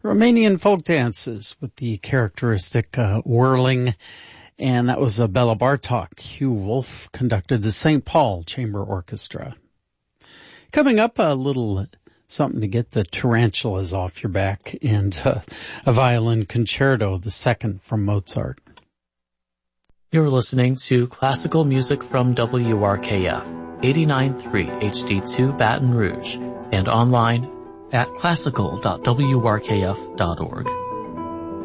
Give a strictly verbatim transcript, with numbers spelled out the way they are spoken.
Romanian folk dances with the characteristic uh, whirling, and that was uh, Bela Bartok. Hugh Wolf conducted the Saint Paul Chamber Orchestra. Coming up, a little something to get the tarantulas off your back, and uh, a violin concerto, the second from Mozart. You're listening to classical music from W R K F, eighty-nine point three H D two Baton Rouge, and online at classical dot w r k f dot org.